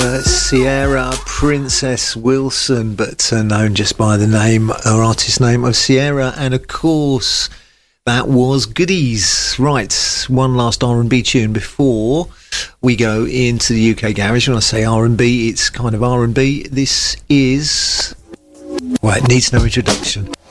Sierra Princess Wilson, but known just by the name or artist name of Sierra, and of course that was Goodies. Right, one last R&B tune before we go into the UK Garage. When I say R&B, it's kind of R&B. This is... well, it needs no introduction.